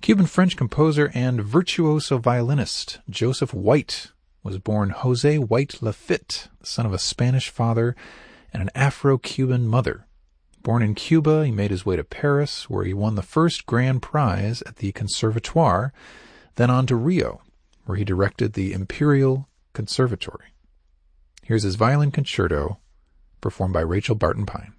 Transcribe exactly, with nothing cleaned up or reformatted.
Cuban-French composer and virtuoso violinist Joseph White was born Jose White Lafitte, the son of a Spanish father and an Afro-Cuban mother. Born in Cuba, he made his way to Paris, where he won the first grand prize at the Conservatoire, then on to Rio, where he directed the Imperial Conservatory. Here's his violin concerto, performed by Rachel Barton Pine.